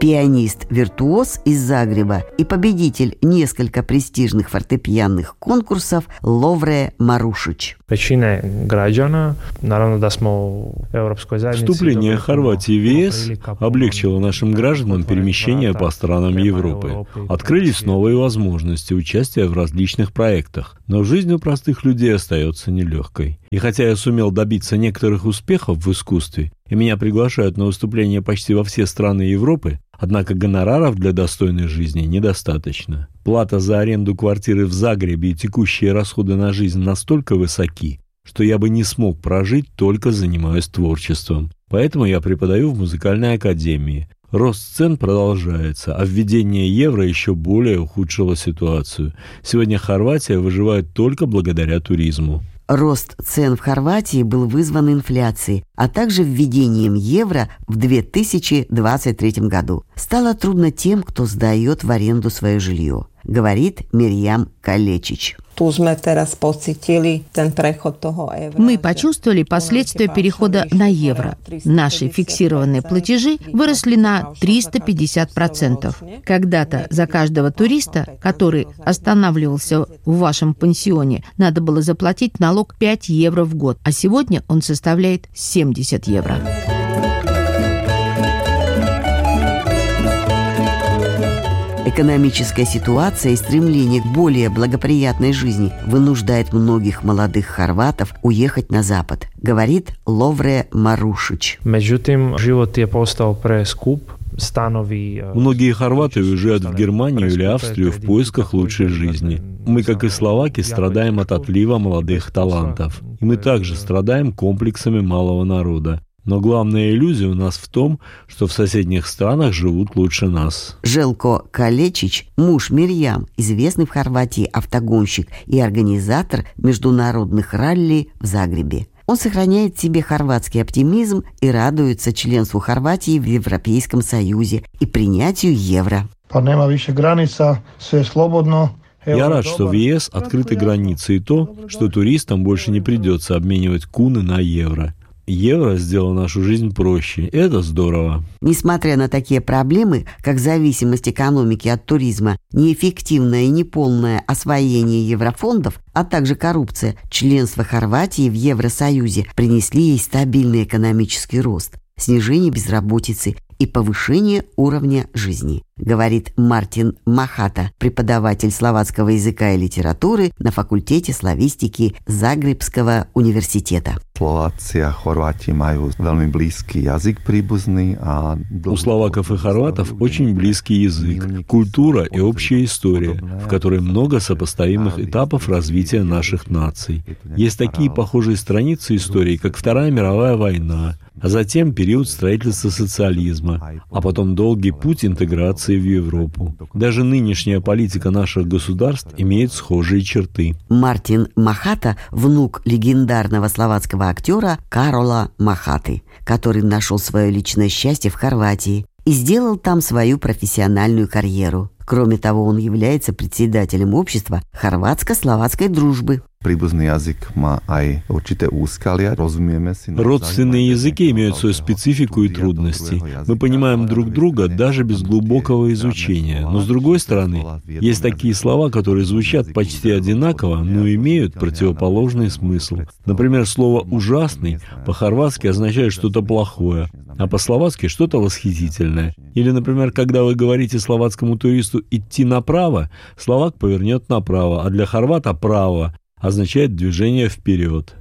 Пианист-виртуоз из Загреба и победитель нескольких престижных фортепианных конкурсов Ловре Марушич. Вступление Хорватии в ЕС облегчило нашим гражданам перемещение по странам Европы. Открылись новые возможности участия в различных проектах, но жизнь у простых людей остается нелегкой. И хотя я сумел добиться некоторых успехов в искусстве, и меня приглашают на выступления почти во все страны Европы, однако гонораров для достойной жизни недостаточно. Плата за аренду квартиры в Загребе и текущие расходы на жизнь настолько высоки, что я бы не смог прожить, только занимаясь творчеством. Поэтому я преподаю в музыкальной академии. Рост цен продолжается, а введение евро еще более ухудшило ситуацию. Сегодня Хорватия выживает только благодаря туризму. Рост цен в Хорватии был вызван инфляцией, а также введением евро в 2023 году. Стало трудно тем, кто сдает в аренду свое жилье, говорит Мирьям Калечич. Мы почувствовали последствия перехода на евро. Наши фиксированные платежи выросли на 350%. Когда-то за каждого туриста, который останавливался в вашем пансионе, надо было заплатить налог 5 евро в год, а сегодня он составляет 70 евро. Экономическая ситуация и стремление к более благоприятной жизни вынуждает многих молодых хорватов уехать на Запад, говорит Ловре Марушич. Многие хорваты уезжают в Германию или Австрию в поисках лучшей жизни. Мы, как и словаки, страдаем от отлива молодых талантов. И мы также страдаем комплексами малого народа. Но главная иллюзия у нас в том, что в соседних странах живут лучше нас. Желко Калечич, муж Мирьям, известный в Хорватии автогонщик и организатор международных ралли в Загребе. Он сохраняет в себе хорватский оптимизм и радуется членству Хорватии в Европейском Союзе и принятию евро. Я рад, что в ЕС открыты границы и то, что туристам больше не придется обменивать куны на евро. Евро сделал нашу жизнь проще. Это здорово. Несмотря на такие проблемы, как зависимость экономики от туризма, неэффективное и неполное освоение еврофондов, а также коррупция, членство Хорватии в Евросоюзе принесли ей стабильный экономический рост, снижение безработицы и повышение уровня жизни, говорит Мартин Махата, преподаватель словацкого языка и литературы на факультете славистики Загребского университета. У словаков и хорватов очень близкий язык, культура и общая история, в которой много сопоставимых этапов развития наших наций. Есть такие похожие страницы истории, как Вторая мировая война, а затем период строительства социализма, а потом долгий путь интеграции в Европу. Даже нынешняя политика наших государств имеет схожие черты. Мартин Махата – внук легендарного словацкого актера Карола Махаты, который нашел свое личное счастье в Хорватии и сделал там свою профессиональную карьеру. Кроме того, он является председателем общества хорватско-словацкой дружбы. Родственные языки имеют свою специфику и трудности. Мы понимаем друг друга даже без глубокого изучения. Но с другой стороны, есть такие слова, которые звучат почти одинаково, но имеют противоположный смысл. Например, слово «ужасный» по-хорватски означает что-то плохое, а по-словацки что-то восхитительное. Или, например, когда вы говорите словацкому туристу «идти направо», словак повернет направо, а для хорвата «право» означает движение вперед.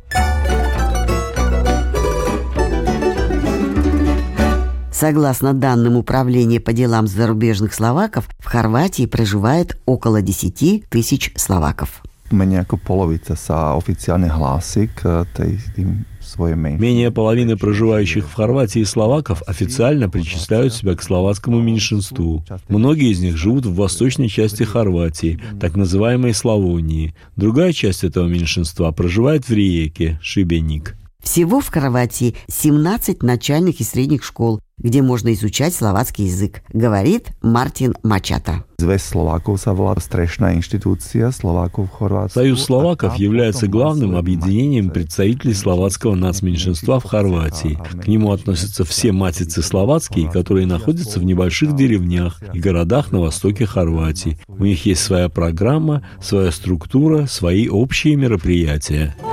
Согласно данным Управления по делам зарубежных словаков, в Хорватии проживает около 10 тысяч словаков. Менее половины проживающих в Хорватии словаков официально причисляют себя к словацкому меньшинству. Многие из них живут в восточной части Хорватии, так называемой Славонии. Другая часть этого меньшинства проживает в Риеке, Шибеник. Всего в Хорватии 17 начальных и средних школ, где можно изучать словацкий язык, говорит Мартин Мачата. Союз словаков является главным объединением представителей словацкого нацменьшинства в Хорватии. К нему относятся все матицы словацкие, которые находятся в небольших деревнях и городах на востоке Хорватии. У них есть своя программа, своя структура, свои общие мероприятия.